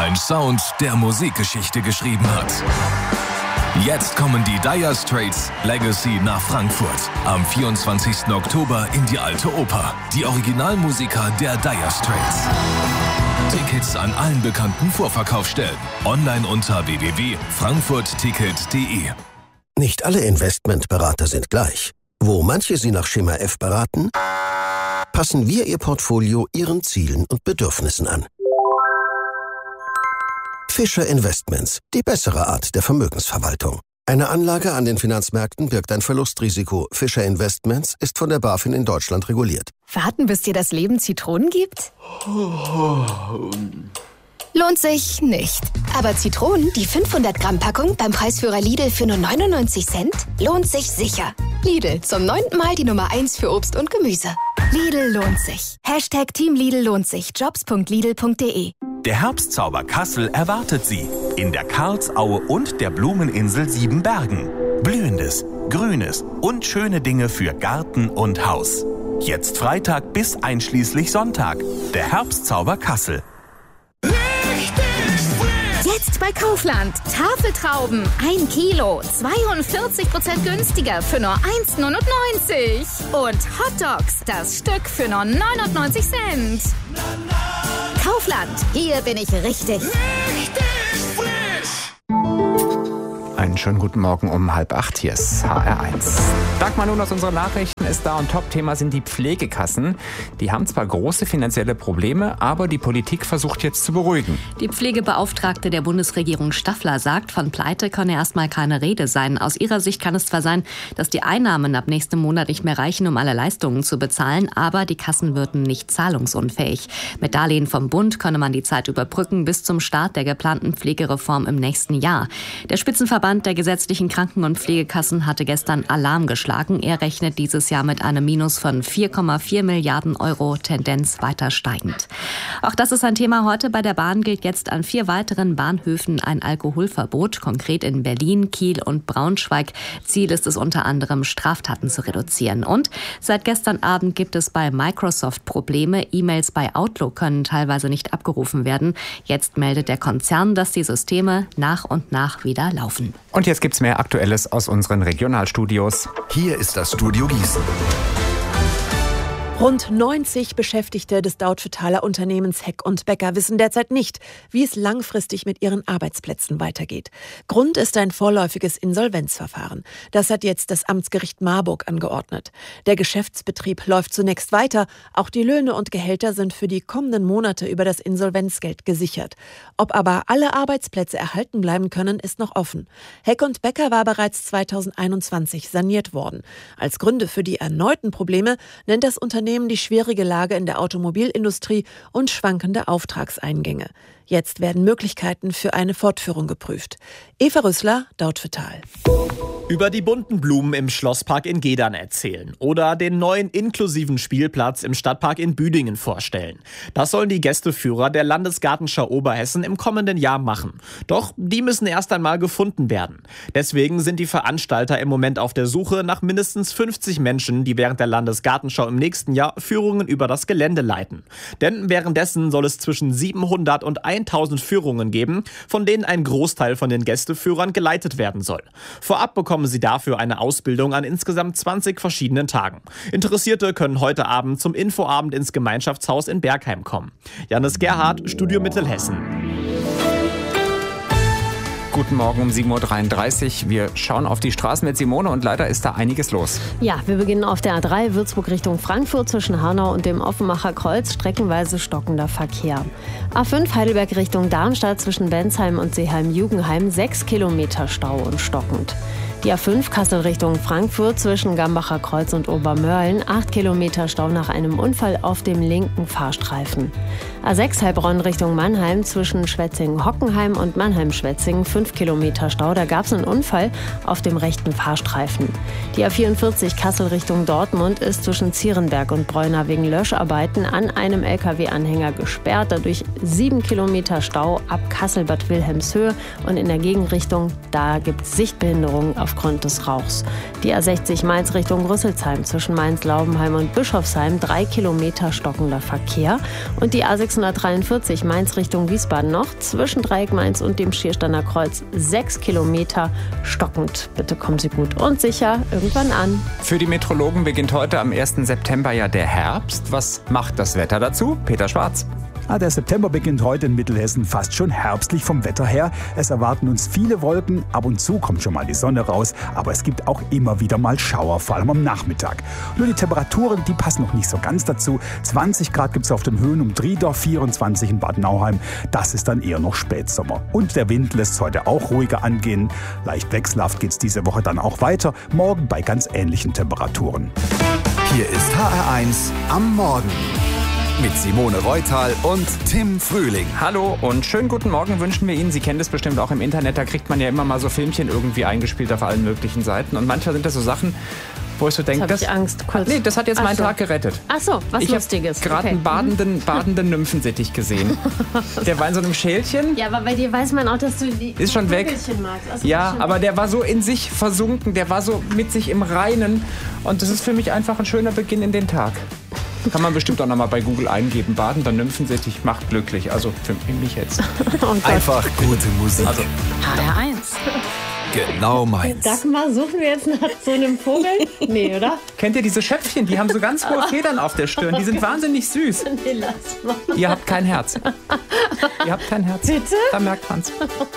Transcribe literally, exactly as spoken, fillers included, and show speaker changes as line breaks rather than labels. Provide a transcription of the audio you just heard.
Ein Sound, der Musikgeschichte geschrieben hat. Jetzt kommen die Dire Straits Legacy nach Frankfurt. Am vierundzwanzigsten Oktober in die Alte Oper. Die Originalmusiker der Dire Straits. Tickets an allen bekannten Vorverkaufsstellen. Online unter w w w punkt frankfurt ticket punkt d e.
Nicht alle Investmentberater sind gleich. Wo manche Sie nach Schema F beraten, passen wir Ihr Portfolio Ihren Zielen und Bedürfnissen an. Fischer Investments, die bessere Art der Vermögensverwaltung. Eine Anlage an den Finanzmärkten birgt ein Verlustrisiko. Fischer Investments ist von der BaFin in Deutschland reguliert.
Warten, bis dir das Leben Zitronen gibt? Lohnt sich nicht. Aber Zitronen, die fünfhundert Gramm Packung beim Preisführer Lidl für nur neunundneunzig Cent, lohnt sich sicher. Lidl, zum neunten Mal die Nummer eins für Obst und Gemüse. Lidl lohnt sich. Hashtag Team Lidl lohnt sich. jobs punkt lidl punkt de.
Der Herbstzauber Kassel erwartet Sie in der Karlsaue und der Blumeninsel Siebenbergen. Blühendes, Grünes und schöne Dinge für Garten und Haus. Jetzt Freitag bis einschließlich Sonntag. Der Herbstzauber Kassel.
Jetzt bei Kaufland. Tafeltrauben. Ein Kilo. zweiundvierzig Prozent günstiger für nur eins Komma neunundneunzig. Und Hotdogs. Das Stück für nur neunundneunzig Cent. Kaufland. Hier bin ich richtig. Richtig frisch.
Einen schönen guten Morgen um halb acht. Hier ist H R eins. Dagmar nun aus unseren Nachrichten ist da und Top-Thema sind die Pflegekassen. Die haben zwar große finanzielle Probleme, aber die Politik versucht jetzt zu beruhigen.
Die Pflegebeauftragte der Bundesregierung Staffler sagt, von Pleite könne erstmal keine Rede sein. Aus ihrer Sicht kann es zwar sein, dass die Einnahmen ab nächstem Monat nicht mehr reichen, um alle Leistungen zu bezahlen, aber die Kassen würden nicht zahlungsunfähig. Mit Darlehen vom Bund könne man die Zeit überbrücken bis zum Start der geplanten Pflegereform im nächsten Jahr. Der Spitzenverband der gesetzlichen Kranken- und Pflegekassen hatte gestern Alarm geschlagen. Er rechnet dieses Jahr mit einem Minus von vier Komma vier Milliarden Euro, Tendenz weiter steigend. Auch das ist ein Thema heute. Bei der Bahn gilt jetzt an vier weiteren Bahnhöfen ein Alkoholverbot, konkret in Berlin, Kiel und Braunschweig. Ziel ist es unter anderem, Straftaten zu reduzieren. Und seit gestern Abend gibt es bei Microsoft Probleme. E-Mails bei Outlook können teilweise nicht abgerufen werden. Jetzt meldet der Konzern, dass die Systeme nach und nach wieder laufen.
Und jetzt gibt's mehr Aktuelles aus unseren Regionalstudios.
Hier ist das Studio Gießen.
Rund neunzig Beschäftigte des Dautphetaler Unternehmens Heck und Becker wissen derzeit nicht, wie es langfristig mit ihren Arbeitsplätzen weitergeht. Grund ist ein vorläufiges Insolvenzverfahren. Das hat jetzt das Amtsgericht Marburg angeordnet. Der Geschäftsbetrieb läuft zunächst weiter. Auch die Löhne und Gehälter sind für die kommenden Monate über das Insolvenzgeld gesichert. Ob aber alle Arbeitsplätze erhalten bleiben können, ist noch offen. Heck und Becker war bereits zweitausendeinundzwanzig saniert worden. Als Gründe für die erneuten Probleme nennt das Unternehmen die schwierige Lage in der Automobilindustrie und schwankende Auftragseingänge. Jetzt werden Möglichkeiten für eine Fortführung geprüft. Eva Rüssler, Dautphetal.
Über die bunten Blumen im Schlosspark in Gedern erzählen oder den neuen inklusiven Spielplatz im Stadtpark in Büdingen vorstellen. Das sollen die Gästeführer der Landesgartenschau Oberhessen im kommenden Jahr machen. Doch die müssen erst einmal gefunden werden. Deswegen sind die Veranstalter im Moment auf der Suche nach mindestens fünfzig Menschen, die während der Landesgartenschau im nächsten Jahr Führungen über das Gelände leiten. Denn währenddessen soll es zwischen siebenhundert und tausend Führungen geben, von denen ein Großteil von den Gästeführern geleitet werden soll. Vorab bekommen sie dafür eine Ausbildung an insgesamt zwanzig verschiedenen Tagen. Interessierte können heute Abend zum Infoabend ins Gemeinschaftshaus in Bergheim kommen. Janis Gerhardt, Studio Mittelhessen.
Guten Morgen um sieben Uhr dreiunddreißig. Wir schauen auf die Straßen mit Simone und leider ist da einiges los.
Ja, wir beginnen auf der A drei Würzburg Richtung Frankfurt zwischen Hanau und dem Offenbacher Kreuz. Streckenweise stockender Verkehr. A fünf Heidelberg Richtung Darmstadt zwischen Bensheim und Seeheim-Jugenheim. sechs Kilometer Stau und stockend. Die A fünf Kassel Richtung Frankfurt zwischen Gambacher Kreuz und Obermörlen. acht Kilometer Stau nach einem Unfall auf dem linken Fahrstreifen. A sechs Heilbronn Richtung Mannheim zwischen Schwetzingen-Hockenheim und Mannheim-Schwetzingen. fünf Kilometer Stau. Da gab es einen Unfall auf dem rechten Fahrstreifen. Die A vierundvierzig Kassel Richtung Dortmund ist zwischen Zierenberg und Bräuner wegen Löscharbeiten an einem L K W-Anhänger gesperrt. Dadurch sieben Kilometer Stau ab Kassel-Bad Wilhelmshöhe. Und in der Gegenrichtung, da gibt es Sichtbehinderungen auf aufgrund des Rauchs. Die A sechzig Mainz Richtung Rüsselsheim zwischen Mainz-Laubenheim und Bischofsheim drei Kilometer stockender Verkehr. Und die A sechshundertdreiundvierzig Mainz Richtung Wiesbaden noch zwischen Dreieck Mainz und dem Schiersteiner Kreuz sechs Kilometer stockend. Bitte kommen Sie gut und sicher irgendwann an.
Für die Meteorologen beginnt heute am ersten September ja der Herbst. Was macht das Wetter dazu? Peter Schwarz.
Ah, der September beginnt heute in Mittelhessen fast schon herbstlich vom Wetter her. Es erwarten uns viele Wolken, ab und zu kommt schon mal die Sonne raus, aber es gibt auch immer wieder mal Schauer, vor allem am Nachmittag. Nur die Temperaturen, die passen noch nicht so ganz dazu. zwanzig Grad gibt es auf den Höhen um Driedorf, vierundzwanzig in Bad Nauheim. Das ist dann eher noch Spätsommer. Und der Wind lässt es heute auch ruhiger angehen. Leicht wechselhaft geht es diese Woche dann auch weiter, morgen bei ganz ähnlichen Temperaturen.
Hier ist H R eins am Morgen. Mit Simone Reutal und Tim Frühling.
Hallo und schönen guten Morgen wünschen wir Ihnen. Sie kennen das bestimmt auch im Internet. Da kriegt man ja immer mal so Filmchen irgendwie eingespielt auf allen möglichen Seiten. Und manchmal sind das so Sachen, wo ich so denke,
das
das,
hab ich Angst, kurz.
Nee, das hat jetzt
Ach
meinen
so.
Tag gerettet.
Ach so, was
ich
Lustiges.
Ich habe gerade
okay.
einen badenden, badenden Nymphensittich gesehen. Der war in so einem Schälchen.
Ja, aber bei dir weiß man auch, dass du die
Ist schon weg.
Vögelchen magst. Also
Ja,
schon
aber
weg.
der war so in sich versunken. Der war so mit sich im Reinen. Und das ist für mich einfach ein schöner Beginn in den Tag. Kann man bestimmt auch nochmal bei Google eingeben. Badender Nymphensittich macht glücklich. Also für mich jetzt.
Oh
Einfach gute Musik.
Also
H R eins.
Genau meins.
Dagmar, suchen wir jetzt nach so einem Vogel? Nee, oder?
kennt ihr diese Schöpfchen? Die haben so ganz hohe Federn auf der Stirn. Die sind wahnsinnig süß.
Nee, lass mal.
Ihr habt kein Herz. Ihr habt kein Herz.
Bitte?
Da merkt man's.